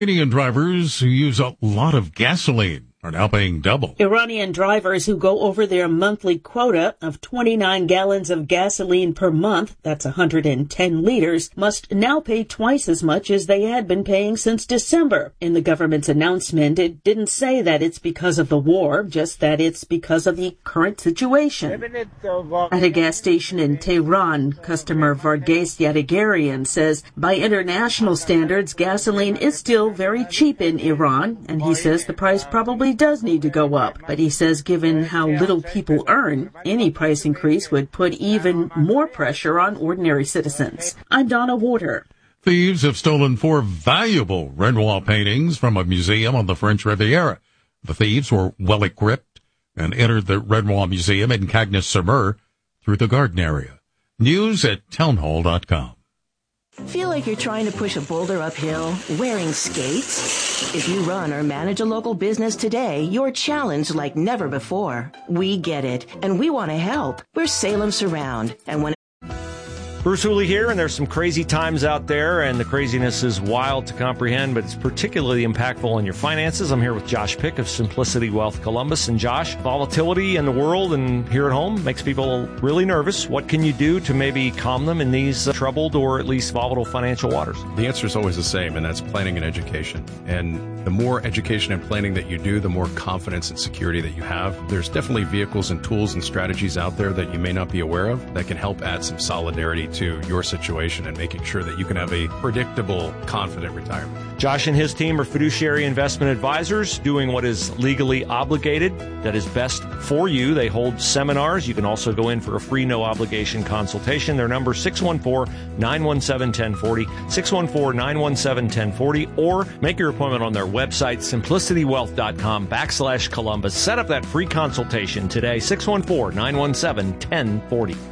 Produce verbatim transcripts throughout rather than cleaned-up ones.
Iranian drivers who use a lot of gasoline are now paying double. Iranian drivers who go over their monthly quota of twenty-nine gallons of gasoline per month, that's one hundred ten liters, must now pay twice as much as they had been paying since December. In the government's announcement, it didn't say that it's because of the war, just that it's because of the current situation. At a gas station in Tehran, customer Varghese Yadagarian says by international standards, gasoline is still very cheap in Iran, and he says the price probably does need to go up. But he says given how little people earn, any price increase would put even more pressure on ordinary citizens. I'm Donna Warder. Thieves have stolen four valuable Renoir paintings from a museum on the French Riviera. The thieves were well equipped and entered the Renoir Museum in Cagnes-sur-Mer through the garden area. News at townhall dot com. Feel like you're trying to push a boulder uphill wearing skates? If you run or manage a local business today, you're challenged like never before. We get it, and we want to help. We're Salem Surround, and when Bruce Hooley here, and there's some crazy times out there, and the craziness is wild to comprehend, but it's particularly impactful on your finances. I'm here with Josh Pick of Simplicity Wealth Columbus. And Josh, volatility in the world and here at home makes people really nervous. What can you do to maybe calm them in these uh, troubled or at least volatile financial waters? The answer is always the same, and that's planning and education. And the more education and planning that you do, the more confidence and security that you have. There's definitely vehicles and tools and strategies out there that you may not be aware of that can help add some solidarity to your situation and making sure that you can have a predictable, confident retirement. Josh and his team are fiduciary investment advisors doing what is legally obligated, that is best for you. They hold seminars. You can also go in for a free, no-obligation consultation. Their number is six one four, nine one seven, one zero four zero, six one four, nine one seven, one zero four zero, or make your appointment on their website, simplicitywealth.com backslash Columbus. Set up that free consultation today, six one four, nine one seven, one zero four zero.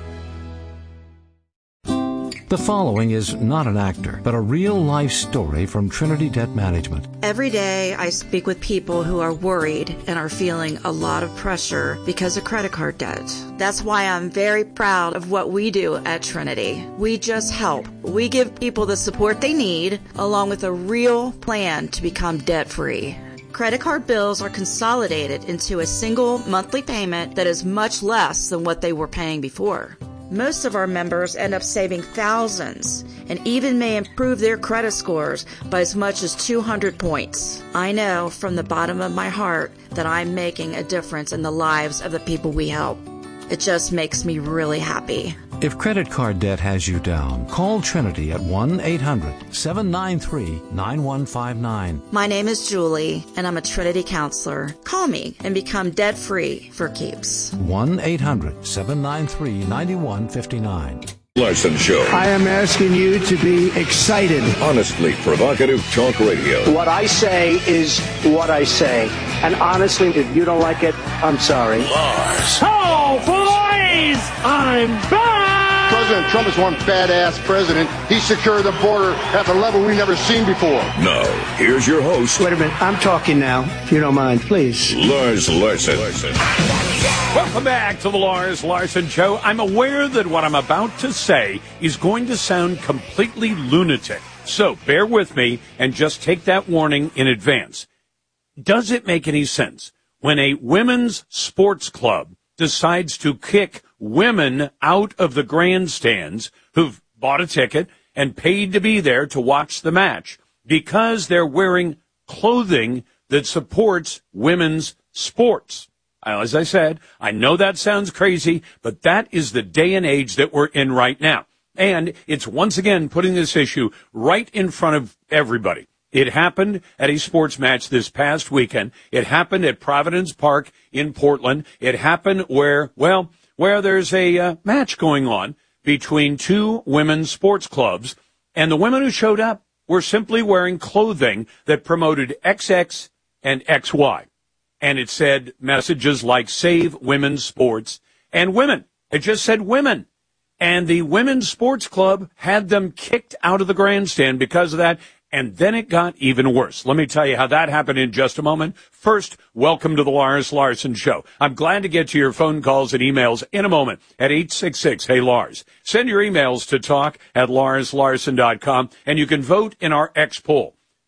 The following is not an actor, but a real-life story from Trinity Debt Management. Every day I speak with people who are worried and are feeling a lot of pressure because of credit card debt. That's why I'm very proud of what we do at Trinity. We just help. We give people the support they need, along with a real plan to become debt-free. Credit card bills are consolidated into a single monthly payment that is much less than what they were paying before. Most of our members end up saving thousands and even may improve their credit scores by as much as two hundred points. I know from the bottom of my heart that I'm making a difference in the lives of the people we help. It just makes me really happy. If credit card debt has you down, call Trinity at one eight hundred, seven nine three, nine one five nine. My name is Julie, and I'm a Trinity counselor. Call me and become debt-free for keeps. one eight hundred, seven nine three, nine one five nine. Larson Show. I am asking you to be excited. Honestly provocative talk radio. What I say is what I say. And honestly, if you don't like it, I'm sorry. Lars. Oh, boys! I'm back! President Trump is one badass president. He secured the border at the level we've never seen before. Now, here's your host. Wait a minute. I'm talking now, if you don't mind, please. Lars Larson. Larson. Welcome back to the Lars Larson Show. I'm aware that what I'm about to say is going to sound completely lunatic. So bear with me and just take that warning in advance. Does it make any sense when a women's sports club decides to kick women out of the grandstands who've bought a ticket and paid to be there to watch the match because they're wearing clothing that supports women's sports? As I said, I know that sounds crazy, but that is the day and age that we're in right now. And it's once again putting this issue right in front of everybody. It happened at a sports match this past weekend. It happened at Providence Park in Portland. It happened where, well, where there's a uh, match going on between two women's sports clubs, and the women who showed up were simply wearing clothing that promoted X X and X Y. And it said messages like save women's sports and women. It just said women. And the women's sports club had them kicked out of the grandstand because of that. And then it got even worse. Let me tell you how that happened in just a moment. First, welcome to the Lars Larson Show. I'm glad to get to your phone calls and emails in a moment at eight six six, hey Lars. Send your emails to talk at lars larson dot com, and you can vote in our X poll.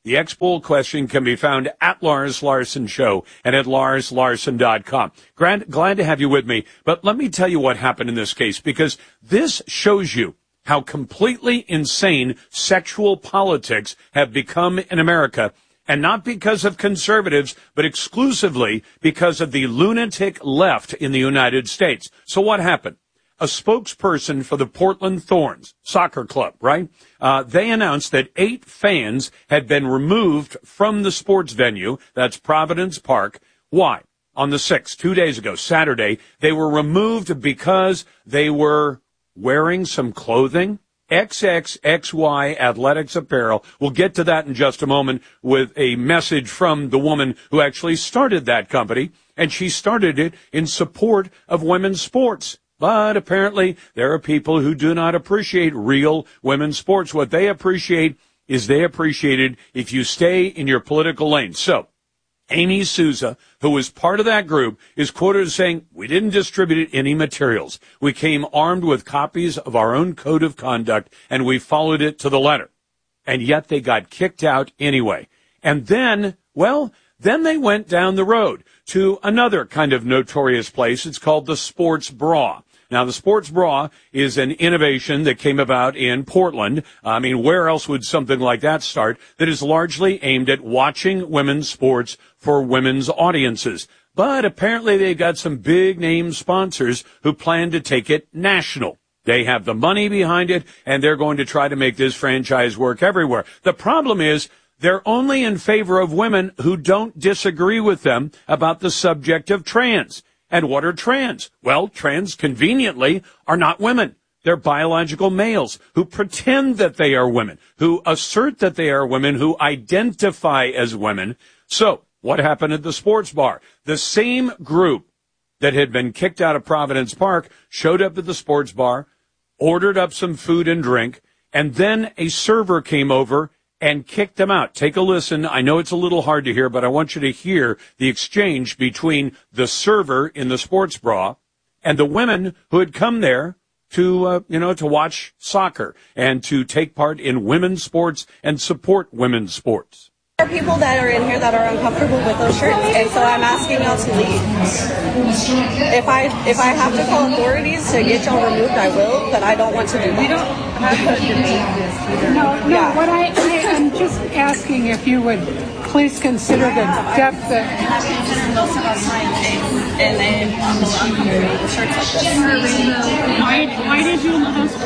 The X-Poll question can be found at Lars Larson Show and at lars larson dot com. Glad, glad to have you with me, but let me tell you what happened in this case, because this shows you how completely insane sexual politics have become in America, and not because of conservatives, but exclusively because of the lunatic left in the United States. So what happened? A spokesperson for the Portland Thorns soccer club, right? Uh, they announced that eight fans had been removed from the sports venue. That's Providence Park. Why? On the sixth, two days ago, Saturday, they were removed because they were wearing some clothing. X X X Y Athletics Apparel. We'll get to that in just a moment with a message from the woman who actually started that company, and she started it in support of women's sports. But apparently there are people who do not appreciate real women's sports. What they appreciate is they appreciate it if you stay in your political lane. So Amy Souza, who was part of that group, is quoted as saying, "We didn't distribute any materials. We came armed with copies of our own code of conduct, and we followed it to the letter." And yet they got kicked out anyway. And then, well, then they went down the road to another kind of notorious place. It's called the Sports Bra. Now, the Sports Bra is an innovation that came about in Portland. I mean, where else would something like that start? That is largely aimed at watching women's sports for women's audiences. But apparently they got some big-name sponsors who plan to take it national. They have the money behind it, and they're going to try to make this franchise work everywhere. The problem is they're only in favor of women who don't disagree with them about the subject of trans. And what are trans? Well, trans, conveniently, are not women. They're biological males who pretend that they are women, who assert that they are women, who identify as women. So, what happened at the sports bar? The same group that had been kicked out of Providence Park showed up at the sports bar, ordered up some food and drink, and then a server came over and kicked them out. Take a listen. I know it's a little hard to hear, but I want you to hear the exchange between the server in the sports bra and the women who had come there to, uh, you know, to watch soccer and to take part in women's sports and support women's sports. There are people that are in here that are uncomfortable with those shirts, and so I'm asking y'all to leave. If I if I have to call authorities to get y'all removed, I will, but I don't want to do that. We don't have to debate this. No, no. Yeah. What I, I am just asking if you would please consider the depth that most of us find and then shirts like this. Why, why did you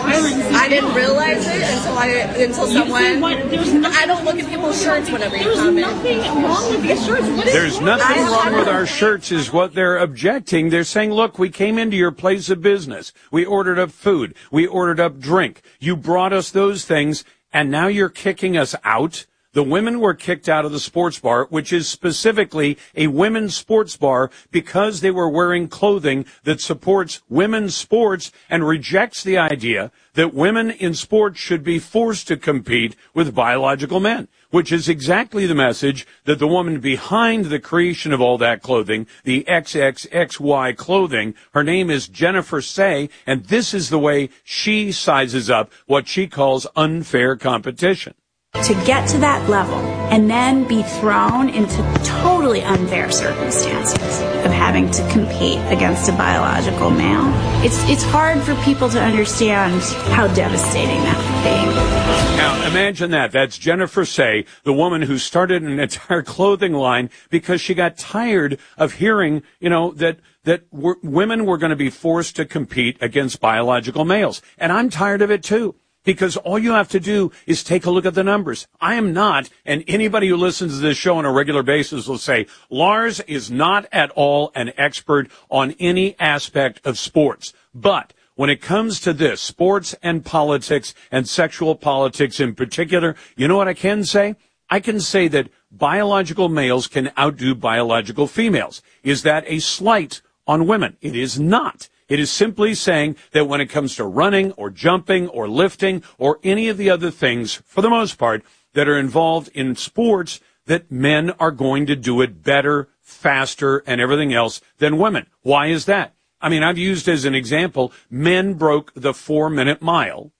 I didn't realize it until I until someone. I don't look at people's shirts whenever you come in. There's nothing wrong with these shirts. What is There's nothing wrong with our shirts is what they're objecting. They're saying, look, we came into your place of business. We ordered up food. We ordered up drink. You brought us those things, and now you're kicking us out. The women were kicked out of the sports bar, which is specifically a women's sports bar, because they were wearing clothing that supports women's sports and rejects the idea that women in sports should be forced to compete with biological men, which is exactly the message that the woman behind the creation of all that clothing, the X X X Y clothing, her name is Jennifer Say, and this is the way she sizes up what she calls unfair competition. To get to that level and then be thrown into totally unfair circumstances of having to compete against a biological male, it's it's hard for people to understand how devastating that would be. Now, imagine that. That's Jennifer Say, the woman who started an entire clothing line because she got tired of hearing, you know, that that w- women were going to be forced to compete against biological males. And I'm tired of it, too. Because all you have to do is take a look at the numbers. I am not, and anybody who listens to this show on a regular basis will say, Lars is not at all an expert on any aspect of sports. But when it comes to this, sports and politics and sexual politics in particular, you know what I can say? I can say that biological males can outdo biological females. Is that a slight on women? It is not. It is simply saying that when it comes to running or jumping or lifting or any of the other things, for the most part, that are involved in sports, that men are going to do it better, faster, and everything else than women. Why is that? I mean, I've used as an example, men broke the four-minute mile.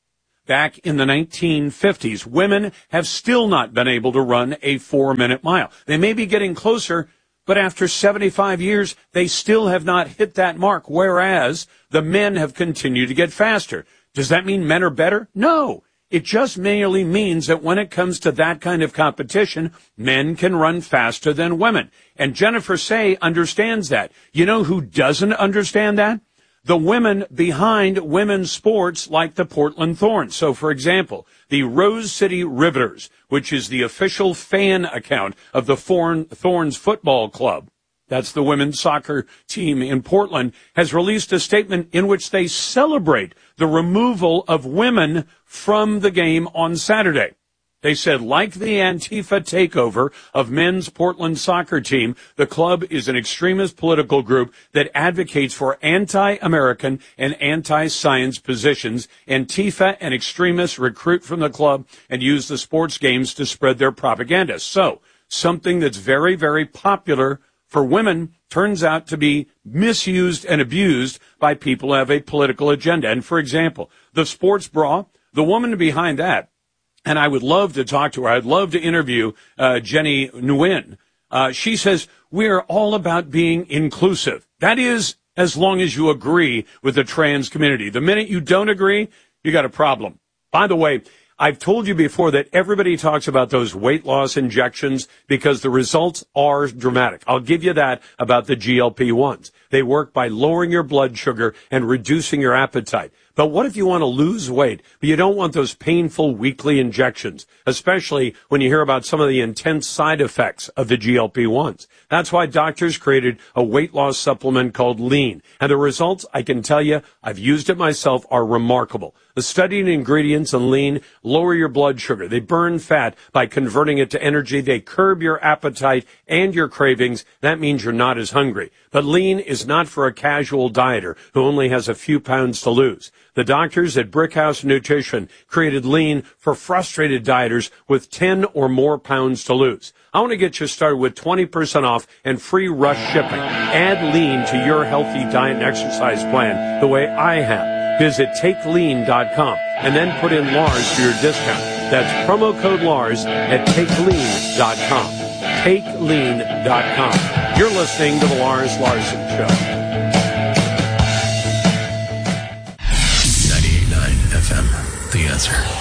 back in the nineteen fifties. Women have still not been able to run a four-minute mile. They may be getting closer, but after seventy-five years, they still have not hit that mark, whereas the men have continued to get faster. Does that mean men are better? No. It just merely means that when it comes to that kind of competition, men can run faster than women. And Jennifer Say understands that. You know who doesn't understand that? The women behind women's sports like the Portland Thorns. So, for example, the Rose City Riveters, which is the official fan account of the Thorns Football Club, that's the women's soccer team in Portland, has released a statement in which they celebrate the removal of women from the game on Saturday. They said, like the Antifa takeover of men's Portland soccer team, the club is an extremist political group that advocates for anti-American and anti-science positions. Antifa and extremists recruit from the club and use the sports games to spread their propaganda. So, something that's very, very popular for women turns out to be misused and abused by people who have a political agenda. And, for example, the sports bra, the woman behind that, and I would love to talk to her. I'd love to interview uh, Jenny Nguyen. Uh, she says, we are all about being inclusive. That is, as long as you agree with the trans community. The minute you don't agree, you got a problem. By the way, I've told you before that everybody talks about those weight loss injections because the results are dramatic. I'll give you that about the G L P ones. They work by lowering your blood sugar and reducing your appetite. But what if you want to lose weight, but you don't want those painful weekly injections, especially when you hear about some of the intense side effects of the G L P ones? That's why doctors created a weight loss supplement called Lean. And the results, I can tell you, I've used it myself, are remarkable. The studied ingredients in Lean lower your blood sugar. They burn fat by converting it to energy. They curb your appetite and your cravings. That means you're not as hungry. But Lean is not for a casual dieter who only has a few pounds to lose. The doctors at Brickhouse Nutrition created Lean for frustrated dieters with ten or more pounds to lose. I want to get you started with twenty percent off and free rush shipping. Add Lean to your healthy diet and exercise plan the way I have. Visit take lean dot com and then put in Lars for your discount. That's promo code Lars at take lean dot com. take lean dot com. You're listening to the Lars Larson Show. ninety-eight point nine F M, The Answer.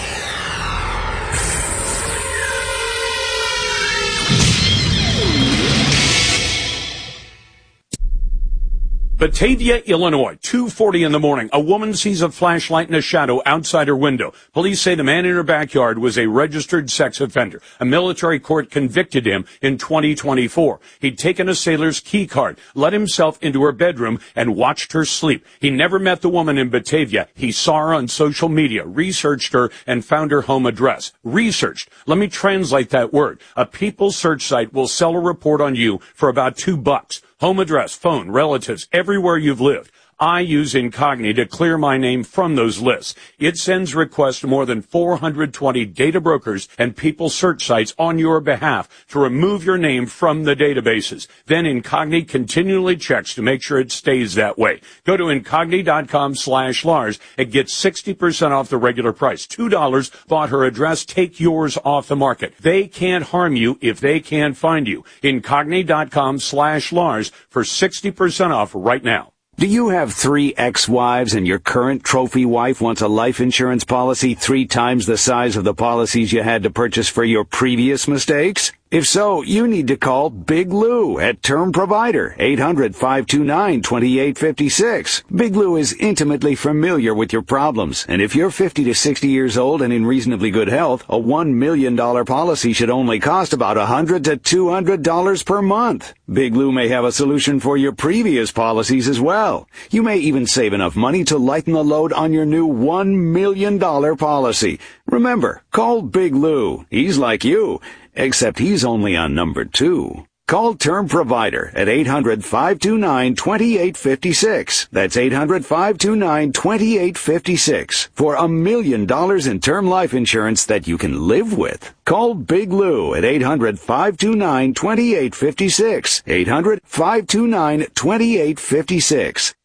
Batavia, Illinois, two forty in the morning. A woman sees a flashlight in a shadow outside her window. Police say the man in her backyard was a registered sex offender. A military court convicted him in twenty twenty-four. He'd taken a sailor's key card, let himself into her bedroom, and watched her sleep. He never met the woman in Batavia. He saw her on social media, researched her, and found her home address. Researched. Let me translate that word. A people search site will sell a report on you for about two bucks. Home address, phone, relatives, everywhere you've lived. I use Incogni to clear my name from those lists. It sends requests to more than four hundred twenty data brokers and people search sites on your behalf to remove your name from the databases. Then Incogni continually checks to make sure it stays that way. Go to Incogni.com slash Lars and get sixty percent off the regular price. two dollars bought her address. Take yours off the market. They can't harm you if they can't find you. Incogni.com slash Lars for sixty percent off right now. Do you have three ex-wives and your current trophy wife wants a life insurance policy three times the size of the policies you had to purchase for your previous mistakes? If so, you need to call Big Lou at Term Provider, eight hundred, five two nine, two eight five six. Big Lou is intimately familiar with your problems, and if you're fifty to sixty years old and in reasonably good health, a one million dollars policy should only cost about one hundred to two hundred dollars per month. Big Lou may have a solution for your previous policies as well. You may even save enough money to lighten the load on your new one million dollars policy. Remember, call Big Lou. He's like you, except he's only on number two. Call Term Provider at eight hundred, five two nine, two eight five six. That's eight hundred, five two nine, two eight five six for a million dollars in term life insurance that you can live with. Call Big Lou at eight hundred, five two nine, two eight five six. eight hundred, five two nine, two eight five six.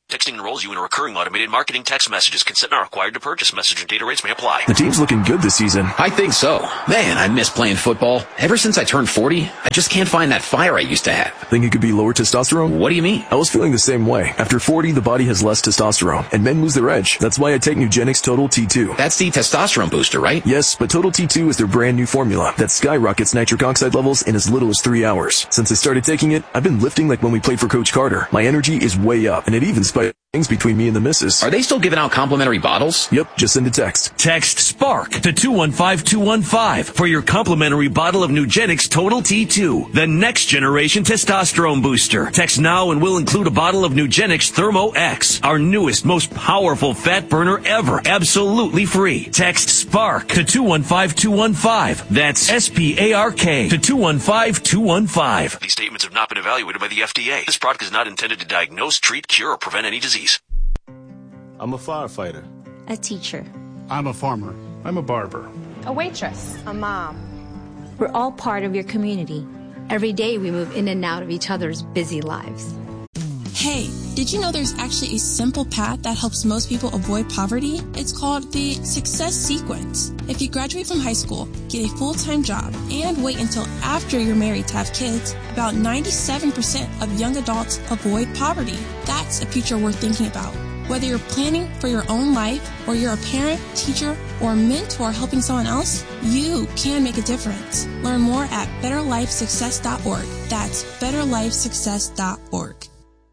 Texting enrolls you in a recurring automated marketing text messages. Consent not required to purchase. Message and data rates may apply. The team's looking good this season. I think so. Man, I miss playing football. Ever since I turned forty, I just can't find that fire I used to have. Think it could be lower testosterone? What do you mean? I was feeling the same way. After forty, the body has less testosterone, and men lose their edge. That's why I take Nugenix Total T two. That's the testosterone booster, right? Yes, but Total T two is their brand new formula that skyrockets nitric oxide levels in as little as three hours. Since I started taking it, I've been lifting like when we played for Coach Carter. My energy is way up, and it even spikes things between me and the missus. Are they still giving out complimentary bottles? Yep, just send a text. Text SPARK to two one five two one five for your complimentary bottle of Nugenix Total T two, the next generation testosterone booster. Text now and we'll include a bottle of Nugenix Thermo X, our newest, most powerful fat burner ever, absolutely free. Text SPARK to two one five two one five. That's S P A R K to two one five two one five. These statements have not been evaluated by the F D A. This product is not intended to diagnose, treat, cure, or prevent any disease. I'm a firefighter. A teacher. I'm a farmer. I'm a barber. A waitress. A mom. We're all part of your community. Every day we move in and out of each other's busy lives. Hey, did you know there's actually a simple path that helps most people avoid poverty? It's called the Success Sequence. If you graduate from high school, get a full-time job, and wait until after you're married to have kids, about ninety-seven percent of young adults avoid poverty. That's a future worth thinking about. Whether you're planning for your own life, or you're a parent, teacher, or mentor helping someone else, you can make a difference. Learn more at better life success dot org. That's better life success dot org.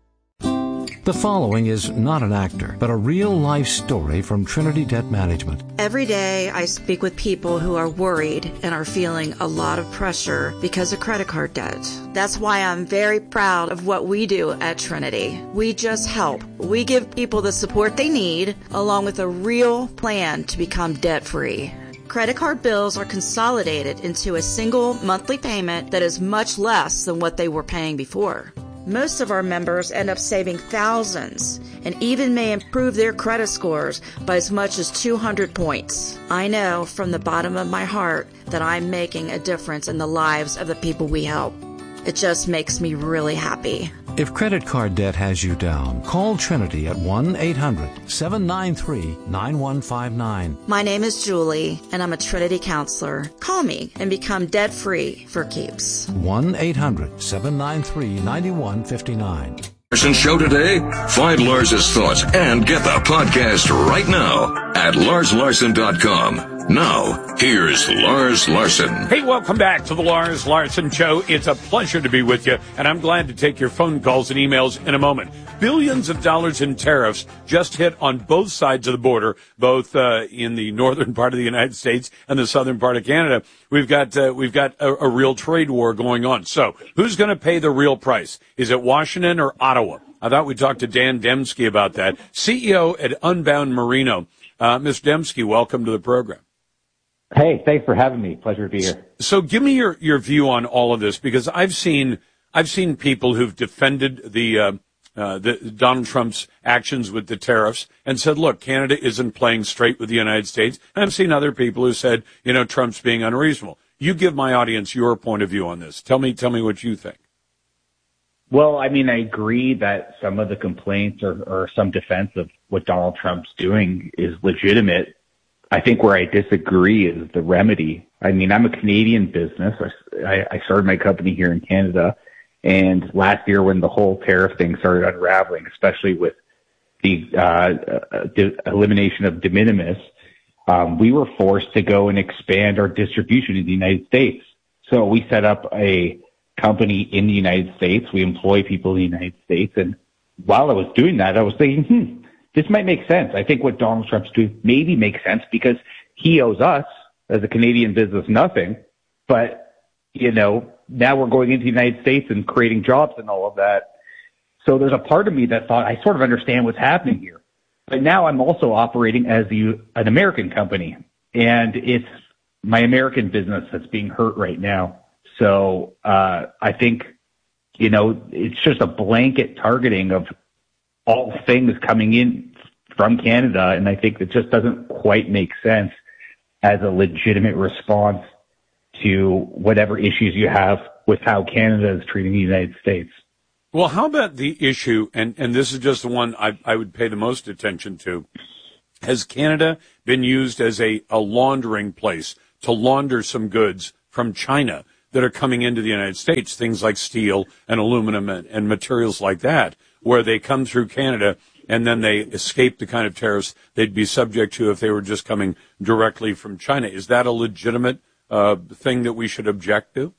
The following is not an actor, but a real-life story from Trinity Debt Management. Every day I speak with people who are worried and are feeling a lot of pressure because of credit card debt. That's why I'm very proud of what we do at Trinity. We just help. We give people the support they need, along with a real plan to become debt-free. Credit card bills are consolidated into a single monthly payment that is much less than what they were paying before. Most of our members end up saving thousands and even may improve their credit scores by as much as two hundred points. I know from the bottom of my heart that I'm making a difference in the lives of the people we help. It just makes me really happy. If credit card debt has you down, call Trinity at one eight hundred seven nine three nine one five nine. My name is Julie, and I'm a Trinity counselor. Call me and become debt-free for keeps. one eight hundred seven nine three nine one five nine. Larson Show today? Find Lars's thoughts and get the podcast right now at lars larson dot com. Now, here's Lars Larson. Hey, welcome back to the Lars Larson Show. It's a pleasure to be with you, and I'm glad to take your phone calls and emails in a moment. Billions of dollars in tariffs just hit on both sides of the border, both uh, in the northern part of the United States and the southern part of Canada. We've got uh, we've got a, a real trade war going on. So, who's going to pay the real price? Is it Washington or Ottawa? I thought we talked to Dan Dembski about that, C E O at Unbound Merino. Uh, Mister Dembski, welcome to the program. Hey, thanks for having me. Pleasure to be here. So give me your, your view on all of this, because I've seen I've seen people who've defended the, uh, uh, the Donald Trump's actions with the tariffs and said, look, Canada isn't playing straight with the United States. And I've seen other people who said, you know, Trump's being unreasonable. You give my audience your point of view on this. Tell me, tell me what you think. Well, I mean, I agree that some of the complaints or, or some defense of what Donald Trump's doing is legitimate. I think where I disagree is the remedy. I mean, I'm a Canadian business. I, I started my company here in Canada. And last year when the whole tariff thing started unraveling, especially with the uh, de- elimination of de minimis, um, we were forced to go and expand our distribution in the United States. So we set up a company in the United States. We employ people in the United States. And while I was doing that, I was thinking, hmm, this might make sense. I think what Donald Trump's doing maybe makes sense because he owes us as a Canadian business nothing. But, you know, now we're going into the United States and creating jobs and all of that. So there's a part of me that thought I sort of understand what's happening here. But now I'm also operating as the, an American company. And it's my American business that's being hurt right now. So uh, I think, you know, it's just a blanket targeting of all things coming in from Canada, and I think it just doesn't quite make sense as a legitimate response to whatever issues you have with how Canada is treating the United States. Well, how about the issue, and, and this is just the one I, I would pay the most attention to. Has Canada been used as a, a laundering place to launder some goods from China that are coming into the United States, things like steel and aluminum and, and materials like that, where they come through Canada and then they escape the kind of tariffs they'd be subject to if they were just coming directly from China? Is that a legitimate uh, thing that we should object to?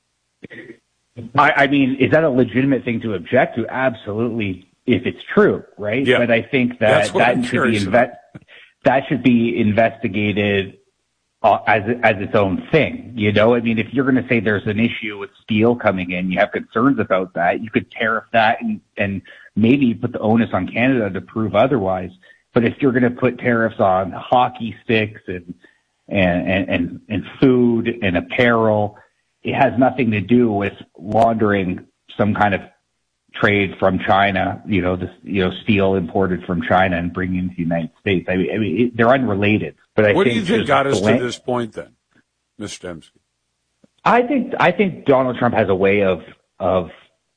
I, I mean, is that a legitimate thing to object to? Absolutely, if it's true, right? Yeah. But I think that that I'm should be inve- that should be investigated uh, as as its own thing. You know, I mean, if you're going to say there's an issue with steel coming in, you have concerns about that, you could tariff that and, and maybe put the onus on Canada to prove otherwise. But if you're going to put tariffs on hockey sticks and and and and, and food and apparel, it has nothing to do with laundering some kind of trade from China, you know, this, you know, steel imported from China and bringing into the United States. I mean, I mean it, they're unrelated. But I what think do you think got us blank- to this point then, Mister Dembski? I think I think Donald Trump has a way of of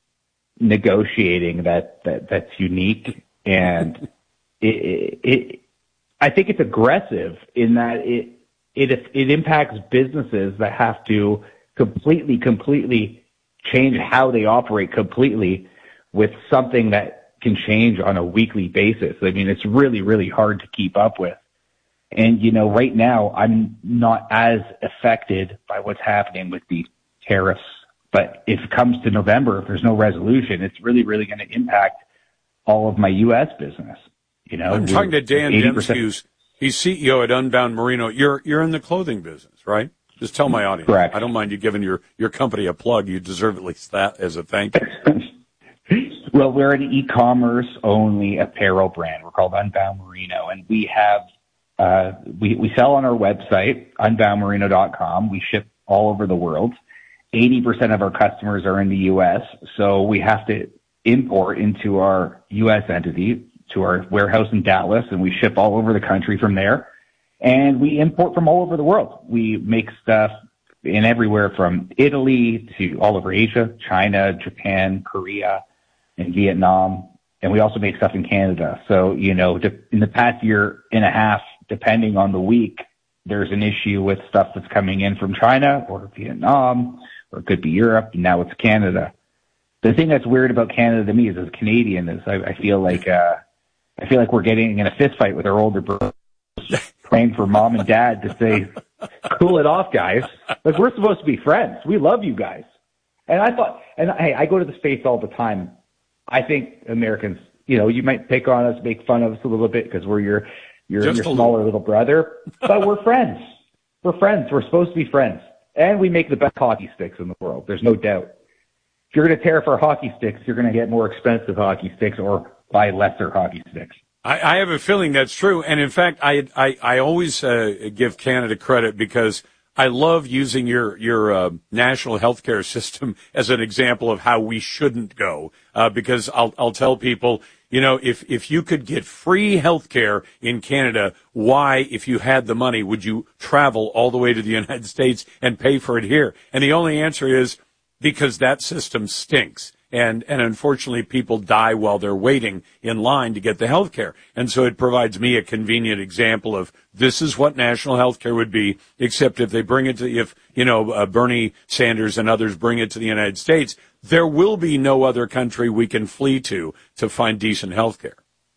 negotiating that, that that's unique, and it, it, it I think it's aggressive in that it it it impacts businesses that have to completely completely change how they operate completely with something that can change on a weekly basis. I mean, it's really, really hard to keep up with. And, you know, right now I'm not as affected by what's happening with the tariffs. But if it comes to November, if there's no resolution, it's really, really going to impact all of my U S business. You know, I'm talking to Dan eighty Dembski, percent who's he's C E O at Unbound Merino. You're you're in the clothing business, right? Just tell my audience. Correct. I don't mind you giving your, your company a plug. You deserve at least that as a thank you. Well, we're an e-commerce only apparel brand. We're called Unbound Merino, and we have uh, we we sell on our website unbound merino dot com. We ship all over the world. eighty percent of our customers are in the U S, so we have to import into our U S entity to our warehouse in Dallas, and we ship all over the country from there. And we import from all over the world. We make stuff in everywhere from Italy to all over Asia, China, Japan, Korea, and Vietnam. And we also make stuff in Canada. So, you know, in the past year and a half, depending on the week, there's an issue with stuff that's coming in from China or Vietnam, or it could be Europe, and now it's Canada. The thing that's weird about Canada to me is, as a Canadian, is I, I feel like uh, I feel like we're getting in a fist fight with our older brothers, praying for mom and dad to say, "Cool it off, guys." Like, we're supposed to be friends. We love you guys. And I thought, and hey, I go to the States all the time. I think Americans, you know, you might pick on us, make fun of us a little bit because we're your your, your smaller little. little brother, but we're friends. We're friends. We're supposed to be friends. And we make the best hockey sticks in the world. There's no doubt. If you're going to tariff our hockey sticks, you're going to get more expensive hockey sticks or buy lesser hockey sticks. I, I have a feeling that's true. And in fact, I, I, I always uh, give Canada credit because I love using your, your uh, national healthcare system as an example of how we shouldn't go. Uh, because I'll, I'll tell people, you know, if, if you could get free healthcare in Canada, why, if you had the money, would you travel all the way to the United States and pay for it here? And the only answer is because that system stinks. And, and unfortunately, people die while they're waiting in line to get the health care. And so it provides me a convenient example of this is what national health care would be, except if they bring it to, if, you know, uh, Bernie Sanders and others bring it to the United States, there will be no other country we can flee to to find decent health care.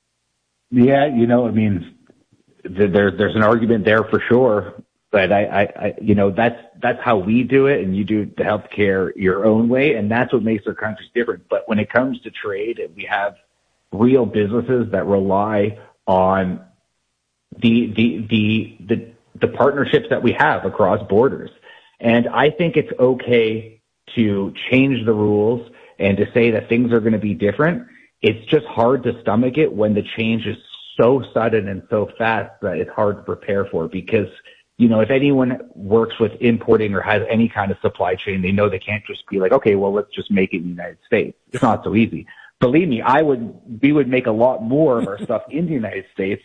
Yeah, you know, I mean, there, there's an argument there for sure. But I, I, I, you know, that's, that's how we do it, and you do the healthcare your own way, and that's what makes our countries different. But when it comes to trade, and we have real businesses that rely on the, the, the, the, the partnerships that we have across borders. And I think it's okay to change the rules and to say that things are going to be different. It's just hard to stomach it when the change is so sudden and so fast that it's hard to prepare for, because you know, if anyone works with importing or has any kind of supply chain, they know they can't just be like, okay, well, let's just make it in the United States. It's not so easy. Believe me, I would, we would make a lot more of our stuff in the United States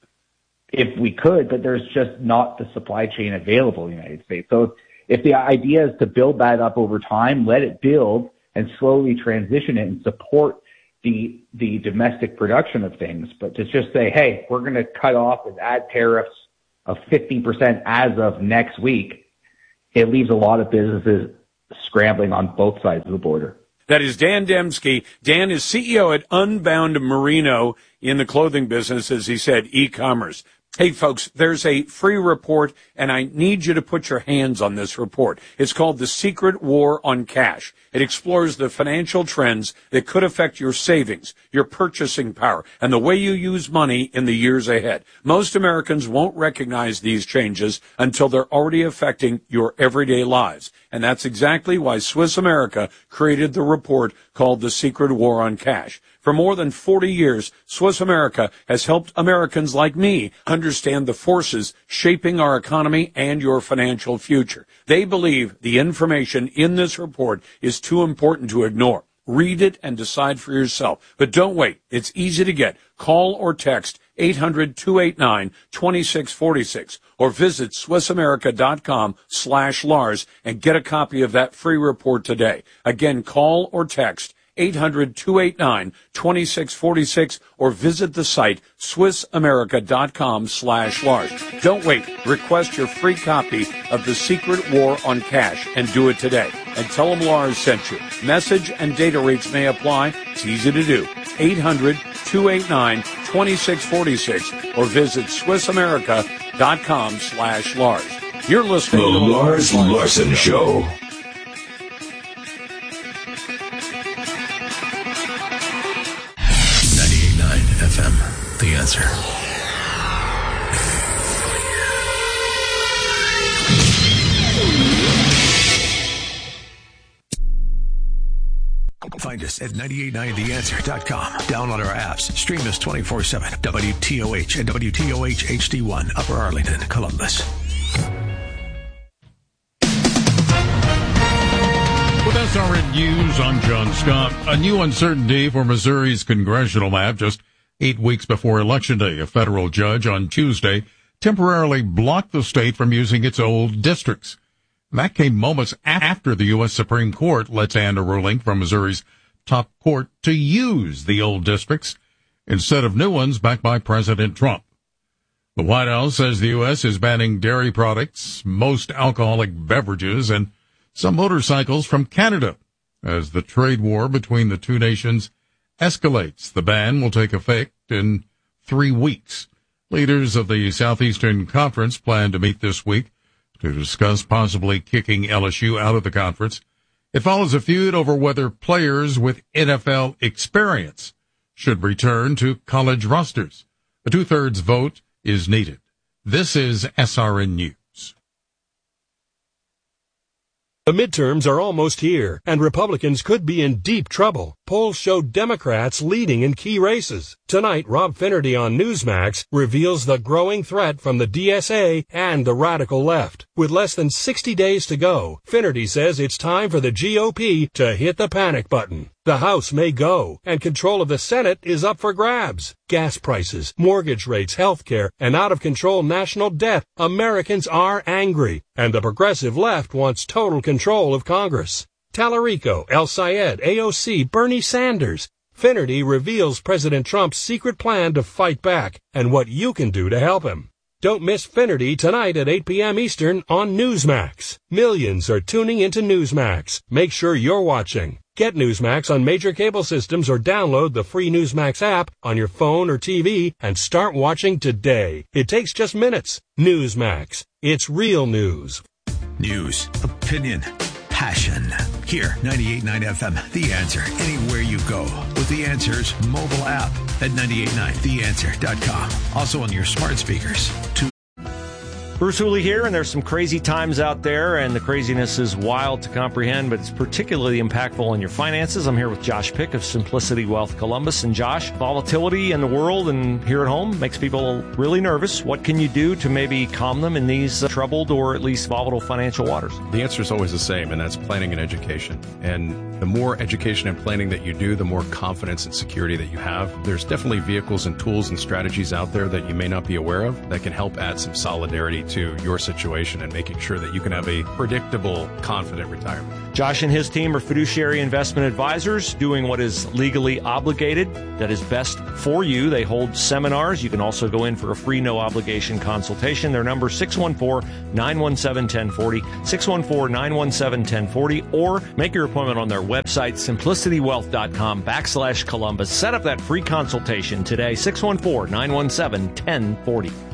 if we could, but there's just not the supply chain available in the United States. So if the idea is to build that up over time, let it build, and slowly transition it and support the the domestic production of things. But to just say, hey, we're going to cut off and add tariffs of fifty percent as of next week, it leaves a lot of businesses scrambling on both sides of the border. That is Dan Dembski. Dan is C E O at Unbound Merino in the clothing business, as he said, e-commerce. Hey, folks, there's a free report, and I need you to put your hands on this report. It's called The Secret War on Cash. It explores the financial trends that could affect your savings, your purchasing power, and the way you use money in the years ahead. Most Americans won't recognize these changes until they're already affecting your everyday lives. And that's exactly why Swiss America created the report called The Secret War on Cash. For more than forty years, Swiss America has helped Americans like me understand the forces shaping our economy and your financial future. They believe the information in this report is too important to ignore. Read it and decide for yourself. But don't wait. It's easy to get. Call or text eight hundred, two eight nine, two six four six or visit SwissAmerica.com slash Lars and get a copy of that free report today. Again, call or text eight hundred, two eight nine, two six four six or visit the site SwissAmerica.com slash Lars. Don't wait. Request your free copy of The Secret War on Cash and do it today. And tell them Lars sent you. Message and data rates may apply. It's easy to do. eight hundred, two eight nine, two six four six or visit SwissAmerica.com slash Lars. You're listening the to the Lars Larson Show. F M, The Answer. Find us at nine eight nine the answer dot com. Download our apps. Stream us twenty-four seven. W T O H and W T O H H D one, Upper Arlington, Columbus. With S R N News, I'm John Scott. A new uncertainty for Missouri's congressional map just eight weeks before Election Day. A federal judge on Tuesday temporarily blocked the state from using its old districts. And that came moments after the U S Supreme Court let stand a ruling from Missouri's top court to use the old districts instead of new ones backed by President Trump. The White House says the U S is banning dairy products, most alcoholic beverages, and some motorcycles from Canada as the trade war between the two nations escalates. The ban will take effect in three weeks. Leaders of the Southeastern Conference plan to meet this week to discuss possibly kicking L S U out of the conference. It follows a feud over whether players with N F L experience should return to college rosters. A two-thirds vote is needed. This is S R N News. The midterms are almost here, and Republicans could be in deep trouble. Polls show Democrats leading in key races. Tonight, Rob Finnerty on Newsmax reveals the growing threat from the D S A and the radical left. With less than sixty days to go, Finnerty says it's time for the G O P to hit the panic button. The House may go, and control of the Senate is up for grabs. Gas prices, mortgage rates, health care, and out-of-control national debt. Americans are angry, and the progressive left wants total control of Congress. Tallarico, El Sayed, A O C, Bernie Sanders. Finnerty reveals President Trump's secret plan to fight back and what you can do to help him. Don't miss Finnerty tonight at eight p.m. Eastern on Newsmax. Millions are tuning into Newsmax. Make sure you're watching. Get Newsmax on major cable systems or download the free Newsmax app on your phone or T V and start watching today. It takes just minutes. Newsmax. It's real news. News, opinion, passion. Here, ninety-eight point nine F M, The Answer. Anywhere you go with The Answer's mobile app at nine eight nine the answer dot com. Also on your smart speakers. To Bruce Hooley here, and there's some crazy times out there, and the craziness is wild to comprehend, but it's particularly impactful on your finances. I'm here with Josh Pick of Simplicity Wealth Columbus. And Josh, volatility in the world and here at home makes people really nervous. What can you do to maybe calm them in these uh, troubled or at least volatile financial waters? The answer is always the same, and that's planning and education. And the more education and planning that you do, the more confidence and security that you have. There's definitely vehicles and tools and strategies out there that you may not be aware of that can help add some solidarity to your situation and making sure that you can have a predictable, confident retirement. Josh and his team are fiduciary investment advisors doing what is legally obligated, that is best for you. They hold seminars. You can also go in for a free no obligation consultation. Their number six one four, nine one seven, one zero four zero, six one four, nine one seven, one zero four zero, or make your appointment on their website, simplicity wealth dot com backslash Columbus. Set up that free consultation today, six one four, nine one seven, one zero four zero.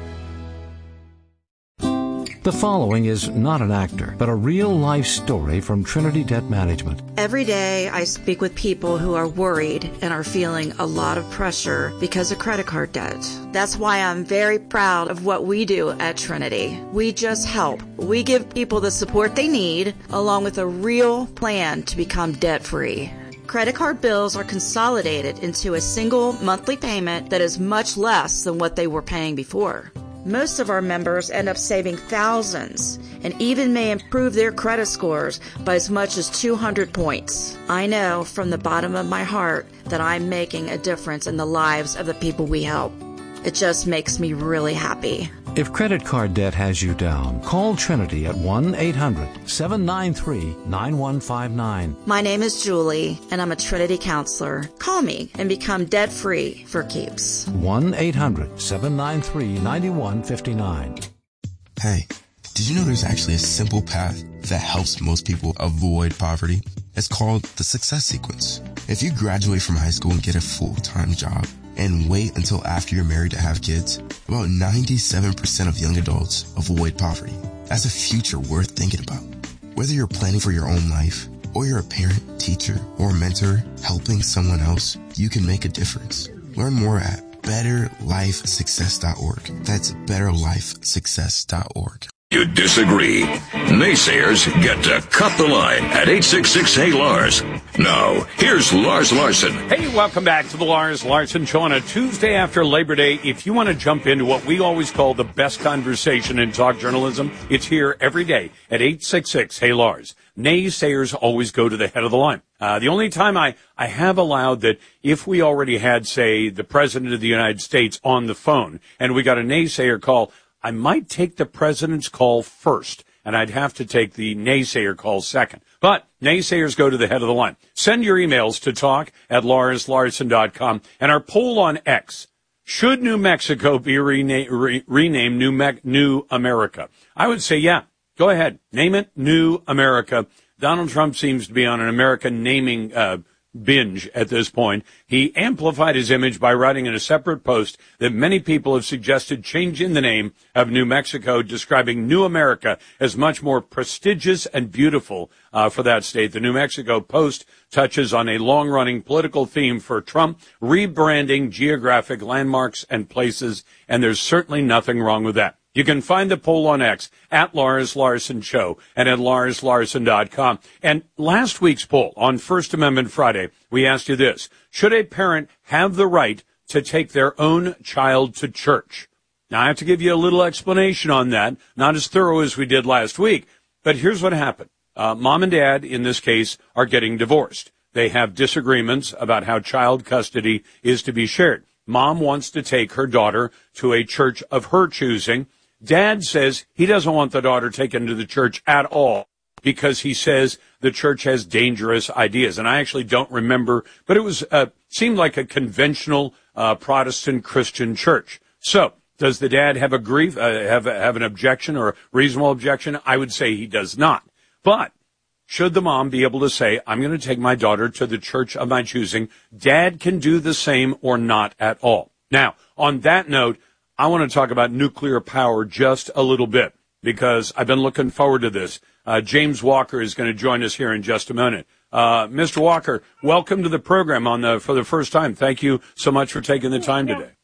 The following is not an actor, but a real-life story from Trinity Debt Management. Every day I speak with people who are worried and are feeling a lot of pressure because of credit card debt. That's why I'm very proud of what we do at Trinity. We just help. We give people the support they need, along with a real plan to become debt-free. Credit card bills are consolidated into a single monthly payment that is much less than what they were paying before. Most of our members end up saving thousands and even may improve their credit scores by as much as two hundred points. I know from the bottom of my heart that I'm making a difference in the lives of the people we help. It just makes me really happy. If credit card debt has you down, call Trinity at one eight hundred, seven nine three, nine one five nine. My name is Julie, and I'm a Trinity counselor. Call me and become debt-free for keeps. one eight hundred, seven nine three, nine one five nine. Hey, did you know there's actually a simple path that helps most people avoid poverty? It's called the Success Sequence. If you graduate from high school and get a full-time job, and wait until after you're married to have kids, about ninety-seven percent of young adults avoid poverty. That's a future worth thinking about. Whether you're planning for your own life, or you're a parent, teacher, or mentor helping someone else, you can make a difference. Learn more at better life success dot org. That's better life success dot org. You disagree? Naysayers get to cut the line at eight six six, hey Lars. Now, here's Lars Larson. Hey, welcome back to the Lars Larson Show on a Tuesday after Labor Day. If you want to jump into what we always call the best conversation in talk journalism, it's here every day at eight six six, hey Lars. Naysayers always go to the head of the line. Uh, the only time I, I have allowed that if we already had, say, the President of the United States on the phone and we got a naysayer call, I might take the president's call first, and I'd have to take the naysayer call second. But naysayers go to the head of the line. Send your emails to talk at lars larson dot com. And our poll on X, should New Mexico be rena- re- renamed New, Me- New America? I would say, yeah, go ahead. Name it New America. Donald Trump seems to be on an American naming uh binge at this point. He amplified his image by writing in a separate post that many people have suggested changing the name of New Mexico, describing New America as much more prestigious and beautiful uh, for that state. The New Mexico Post touches on a long-running political theme for Trump, rebranding geographic landmarks and places, and there's certainly nothing wrong with that. You can find the poll on X at Lars Larson Show and at lars larson dot com. And last week's poll on First Amendment Friday, we asked you this: should a parent have the right to take their own child to church? Now, I have to give you a little explanation on that, not as thorough as we did last week, but here's what happened. Uh, mom and dad, in this case, are getting divorced. They have disagreements about how child custody is to be shared. Mom wants to take her daughter to a church of her choosing. Dad says he doesn't want the daughter taken to the church at all because he says the church has dangerous ideas. And I actually don't remember, but it was uh, seemed like a conventional uh, Protestant Christian church. So does the dad have a grief, uh, have have an objection or a reasonable objection? I would say he does not. But should the mom be able to say, I'm going to take my daughter to the church of my choosing? Dad can do the same or not at all. Now, on that note, I want to talk about nuclear power just a little bit because I've been looking forward to this. Uh, James Walker is going to join us here in just a minute. Uh, Mister Walker, welcome to the program on the, for the first time. Thank you so much for taking the time today.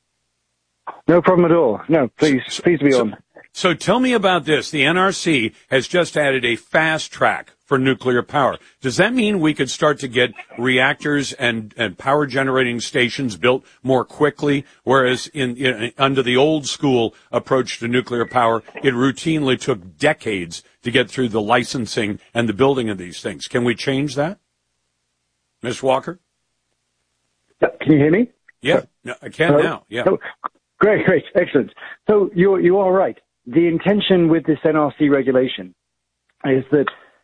No problem at all. No, please, please be on. So tell me about this. The N R C has just added a fast track for nuclear power. Does that mean we could start to get reactors and, and power generating stations built more quickly, whereas in, in under the old school approach to nuclear power, it routinely took decades to get through the licensing and the building of these things? Can we change that? Miz Walker? Can you hear me? Yeah, no, I can Hello? now. Yeah. Oh, great, great, excellent. So you you are right. the intention with this N R C regulation is that